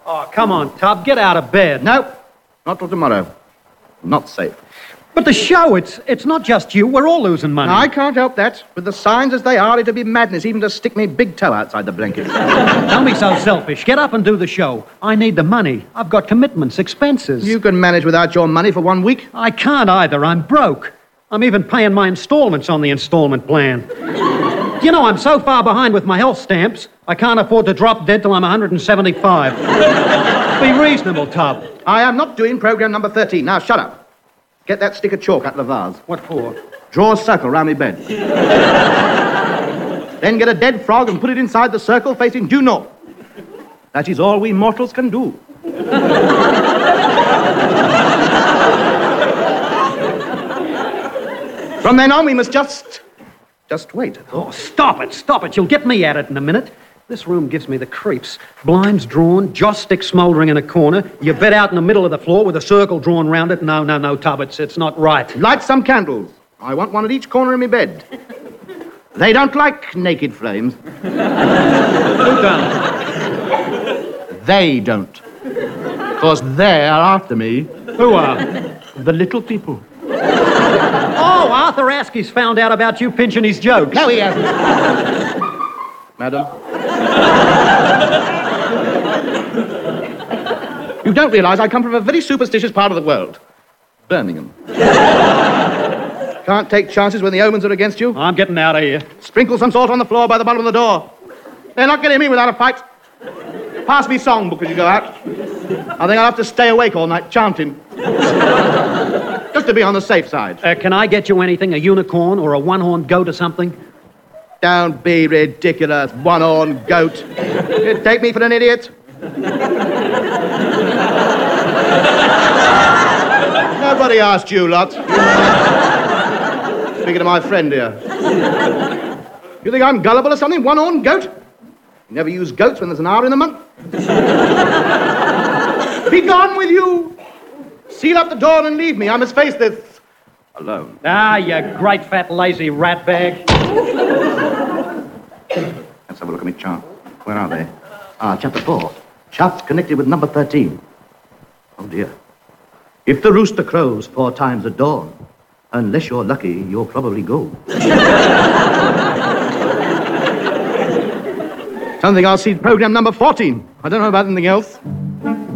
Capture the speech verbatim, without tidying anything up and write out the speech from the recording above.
Oh, come on, Tub. Get out of bed. No, not till tomorrow. Not safe. But the show, it's it's not just you. We're all losing money. I can't help that. With the signs as they are, it'd be madness even to stick me big toe outside the blanket. Don't be so selfish. Get up and do the show. I need the money. I've got commitments, expenses. You can manage without your money for one week. I can't either. I'm broke. I'm even paying my installments on the installment plan. You know, I'm so far behind with my health stamps, I can't afford to drop dead till I'm one hundred seventy-five. Be reasonable, Tub. I am not doing program number thirteen. Now, shut up. Get that stick of chalk out of the vase. What for? Draw a circle round my bed. Then get a dead frog and put it inside the circle facing due north. That is all we mortals can do. From then on, we must just... just wait. Oh, stop it, stop it. You'll get me at it in a minute. This room gives me the creeps. Blinds drawn, joss stick smouldering in a corner. Your bed out in the middle of the floor with a circle drawn round it. No, no, no, Tub, it's, it's not right. Light some candles. I want one at each corner of my bed. They don't like naked flames. Who don't? They don't. Because they are after me. Who are? The little people. Oh, Arthur Askey's found out about you pinching his jokes. No, he hasn't. Madam? You don't realise I come from a very superstitious part of the world. Birmingham. Can't take chances when the omens are against you. I'm getting out of here. Sprinkle some salt on the floor by the bottom of the door. They're not getting me without a fight. Pass me songbook as you go out. I think I'll have to stay awake all night chanting. Just to be on the safe side. Uh, can I get you anything? A unicorn or a one-horned goat or something? Don't be ridiculous, one-horned goat. You take me for an idiot? Nobody asked you lot. Speaking to my friend here. You think I'm gullible or something? One-horned goat? You never use goats when there's an hour in the month. Be gone with you! Seal up the door and leave me. I must face this alone. Ah, you great fat lazy rat bag. Let's have a look at my chart. Where are they? Ah, chapter four. Shafts connected with number thirteen. Oh, dear. If the rooster crows four times at dawn, unless you're lucky, you'll probably go. Something I'll see program number fourteen. I don't know about anything else.